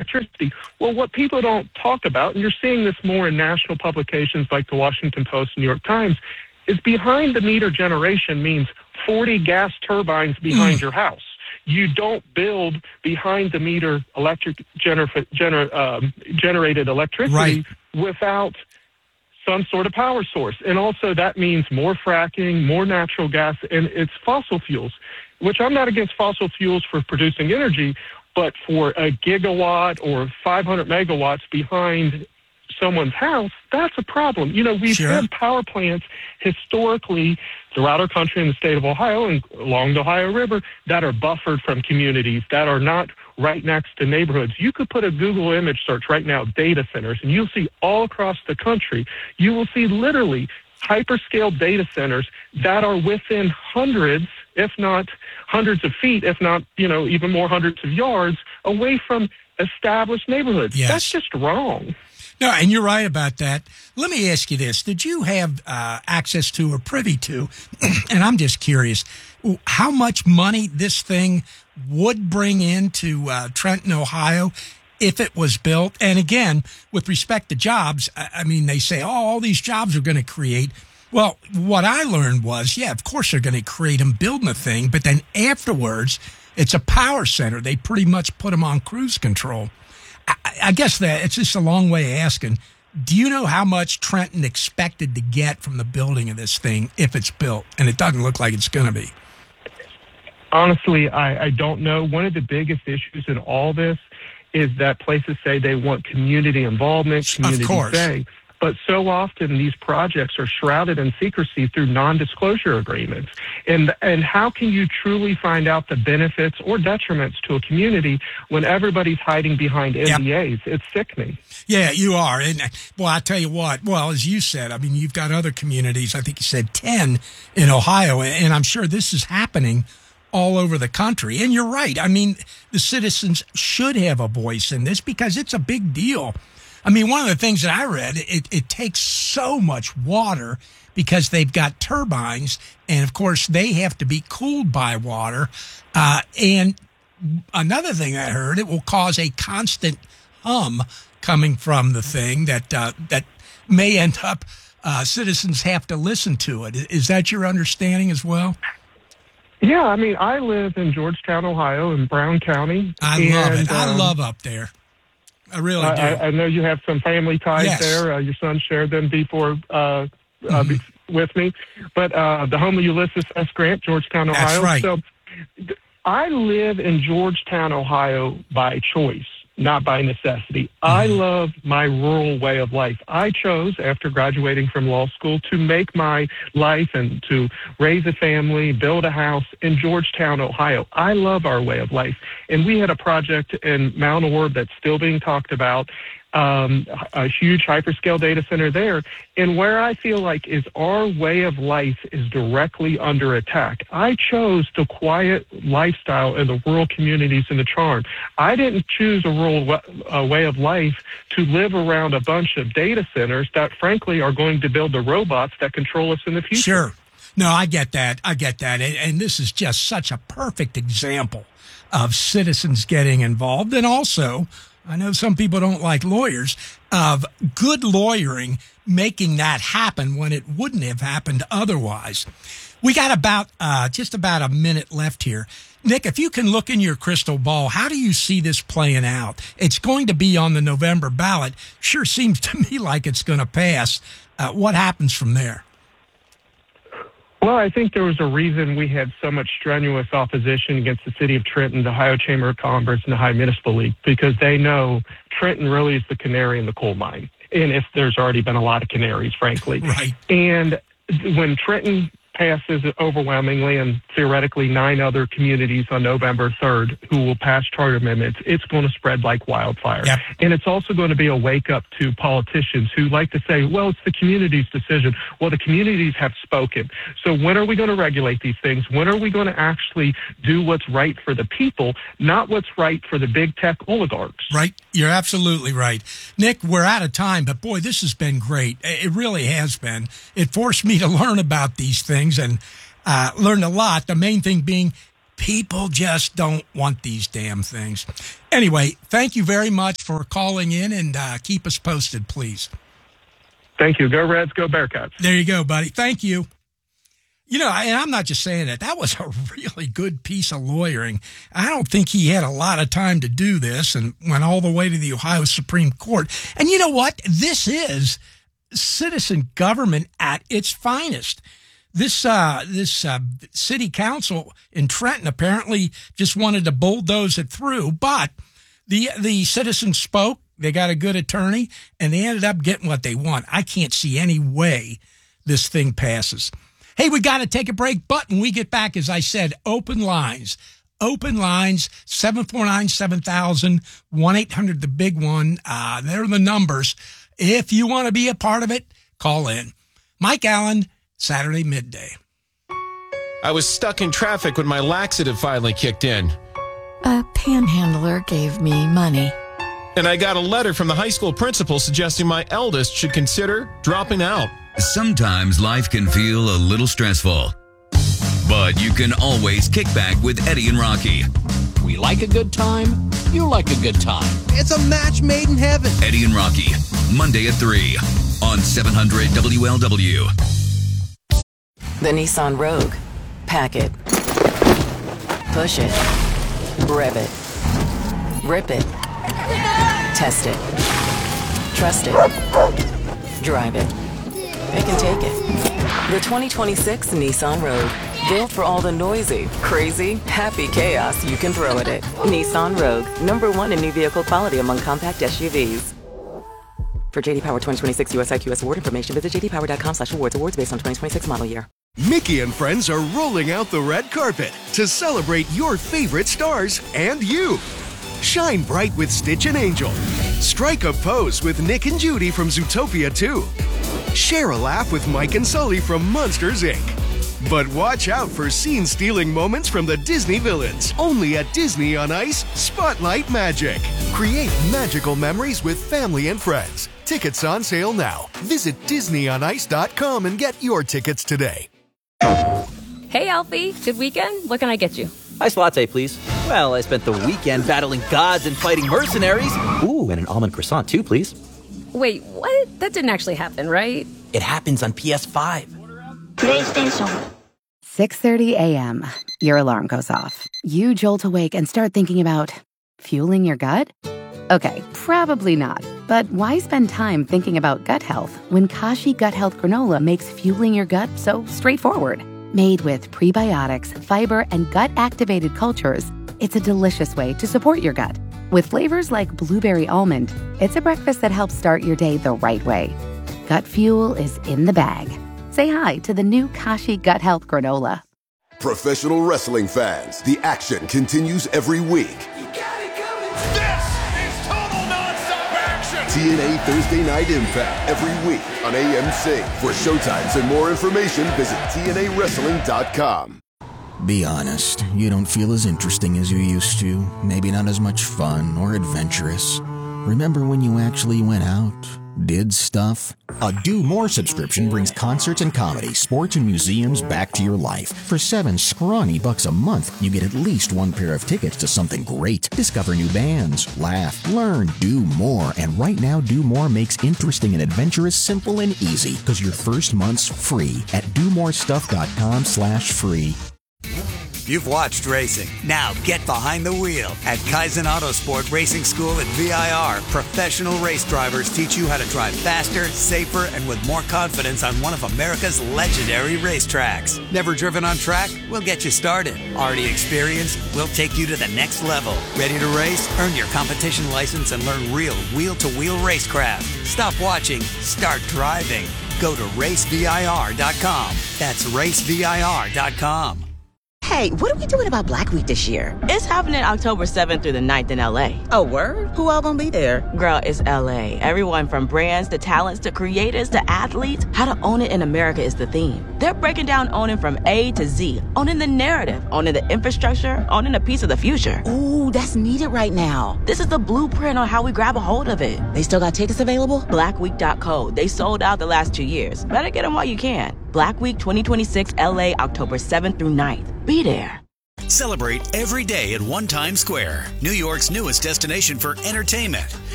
electricity. Well, what people don't talk about, and you're seeing this more in national publications like the Washington Post and New York Times, is behind-the-meter generation means 40 gas turbines behind your house. You don't build behind-the-meter generated electricity without some sort of power source. And also that means more fracking, more natural gas, and it's fossil fuels, which I'm not against fossil fuels for producing energy, but for a gigawatt or 500 megawatts behind someone's house, that's a problem. You know, we've had power plants historically throughout our country in the state of Ohio and along the Ohio River that are buffered from communities, that are not right next to neighborhoods. You could put a Google image search right now, data centers, and you'll see all across the country, you will see literally hyperscale data centers that are within hundreds, if not hundreds of feet, if not, you know, even more hundreds of yards away from established neighborhoods. Yes. That's just wrong. No, and you're right about that. Let me ask you this. Did you have access to or privy to, and I'm just curious, how much money this thing would bring into Trenton, Ohio, if it was built? And again, with respect to jobs, I mean, they say, oh, all these jobs are going to create. Well, what I learned was, yeah, of course they're going to create them building the thing, but then afterwards, it's a power center. They pretty much put them on cruise control. I guess that it's just a long way of asking, do you know how much Trenton expected to get from the building of this thing if it's built? And it doesn't look like it's going to be. Honestly, I don't know. One of the biggest issues in all this is that places say they want community involvement, community say. But so often these projects are shrouded in secrecy through non-disclosure agreements. And how can you truly find out the benefits or detriments to a community when everybody's hiding behind NDAs? It's sickening. Yeah, you are. And, well, I tell you what, well, as you said, I mean, you've got other communities, I think you said 10 in Ohio, and I'm sure this is happening all over the country. And you're right. I mean, the citizens should have a voice in this because it's a big deal. I mean, one of the things that I read, it takes so much water because they've got turbines, and of course they have to be cooled by water. And another thing I heard, it will cause a constant hum coming from the thing that may end up citizens have to listen to it. Is that your understanding as well? Yeah, I mean, I live in Georgetown, Ohio, in Brown County. I love it. I love up there. I really do. I know you have some family ties there. Your son shared them before with me. But the home of Ulysses S. Grant, Georgetown, Ohio. That's right. So I live in Georgetown, Ohio by choice, not by necessity. I love my rural way of life. I chose, after graduating from law school, to make my life and to raise a family, build a house in Georgetown, Ohio. I love our way of life. And we had a project in Mount Orb that's still being talked about, a huge hyperscale data center there. And where I feel like is our way of life is directly under attack. I chose the quiet lifestyle in the rural communities and the charm. I didn't choose a rural way of life to live around a bunch of data centers that, frankly, are going to build the robots that control us in the future. Sure. No, I get that. And this is just such a perfect example of citizens getting involved. And also, I know some people don't like lawyers, of good lawyering making that happen when it wouldn't have happened otherwise. We got just about a minute left here. Nick, if you can look in your crystal ball, how do you see this playing out? It's going to be on the November ballot. Sure seems to me like it's going to pass. What happens from there? Well, I think there was a reason we had so much strenuous opposition against the city of Trenton, the Ohio Chamber of Commerce, and the Ohio Municipal League, because they know Trenton really is the canary in the coal mine. And if there's already been a lot of canaries, frankly. Right. And when Trenton passes overwhelmingly, and theoretically 9 other communities on November 3rd who will pass charter amendments, it's going to spread like wildfire. Yep. And it's also going to be a wake-up to politicians who like to say, well, it's the community's decision. Well, the communities have spoken. So when are we going to regulate these things? When are we going to actually do what's right for the people, not what's right for the big tech oligarchs? Right. You're absolutely right. Nick, we're out of time, but boy, this has been great. It really has been. It forced me to learn about these things and learned a lot. The main thing being People just don't want these damn things. Anyway, thank you very much for calling in, and keep us posted, please. Thank you. Go Reds, go Bearcats. There you go, buddy. Thank you. You know, and I'm not just saying that. That was a really good piece of lawyering. I don't think he had a lot of time to do this and went all the way to the Ohio Supreme Court. And you know what? This is citizen government at its finest. This city council in Trenton apparently just wanted to bulldoze it through, but the citizens spoke. They got a good attorney, and they ended up getting what they want. I can't see any way this thing passes. Hey, we got to take a break, but when we get back, as I said, open lines, 749-7000, 1-800, the big one. They're the numbers. If you want to be a part of it, call in. Mike Allen, Saturday midday. I was stuck in traffic when my laxative finally kicked in. A panhandler gave me money. And I got a letter from the high school principal suggesting my eldest should consider dropping out. Sometimes life can feel a little stressful, but you can always kick back with Eddie and Rocky. We like a good time. You like a good time. It's a match made in heaven. Eddie and Rocky, Monday at 3 on 700 WLW. The Nissan Rogue. Pack it. Push it. Rev it. Rip it. Test it. Trust it. Drive it. It can take it. The 2026 Nissan Rogue. Built for all the noisy, crazy, happy chaos you can throw at it. Nissan Rogue. #1 in new vehicle quality among compact SUVs. For JD Power 2026 US IQS award information, visit jdpower.com/awards. Awards based on 2026 model year. Mickey and friends are rolling out the red carpet to celebrate your favorite stars and you. Shine bright with Stitch and Angel. Strike a pose with Nick and Judy from Zootopia 2. Share a laugh with Mike and Sully from Monsters, Inc. But watch out for scene-stealing moments from the Disney villains. Only at Disney on Ice Spotlight Magic. Create magical memories with family and friends. Tickets on sale now. Visit DisneyOnIce.com and get your tickets today. Hey, Alfie. Good weekend? What can I get you? Iced latte, please. Well, I spent the weekend battling gods and fighting mercenaries. Ooh, and an almond croissant, too, please. Wait, what? That didn't actually happen, right? It happens on PS5. PlayStation. 6:30 a.m. Your alarm goes off. You jolt awake and start thinking about fueling your gut? Okay, probably not. But why spend time thinking about gut health when Kashi Gut Health Granola makes fueling your gut so straightforward? Made with prebiotics, fiber, and gut-activated cultures, it's a delicious way to support your gut. With flavors like blueberry almond, it's a breakfast that helps start your day the right way. Gut fuel is in the bag. Say hi to the new Kashi Gut Health Granola. Professional wrestling fans, the action continues every week. TNA Thursday Night Impact every week on AMC. For showtimes and more information, visit TNAWrestling.com. Be honest, you don't feel as interesting as you used to. Maybe not as much fun or adventurous. Remember when you actually went out, did stuff? A Do More subscription brings concerts and comedy, sports and museums back to your life. For $7 scrawny a month, you get at least one pair of tickets to something great. Discover new bands, laugh, learn, do more. And right now, Do More makes interesting and adventurous simple and easy, because your first month's free at domorestuff.com/free. You've watched racing. Now get behind the wheel. At Kaizen Autosport Racing School at VIR, professional race drivers teach you how to drive faster, safer, and with more confidence on one of America's legendary racetracks. Never driven on track? We'll get you started. Already experienced? We'll take you to the next level. Ready to race? Earn your competition license and learn real wheel-to-wheel racecraft. Stop watching. Start driving. Go to racevir.com. That's racevir.com. Hey, what are we doing about Black Week this year? It's happening October 7th through the 9th in LA. Oh, word? Who all gonna be there? Girl, it's LA. Everyone from brands to talents to creators to athletes. How to own it in America is the theme. They're breaking down owning from A to Z. Owning the narrative, owning the infrastructure, owning a piece of the future. Ooh, that's needed right now. This is the blueprint on how we grab a hold of it. They still got tickets available? Blackweek.co. They sold out the last 2 years. Better get them while you can. Black Week 2026 LA, October 7th through 9th. Be there. Celebrate every day at One Times Square, New York's newest destination for entertainment.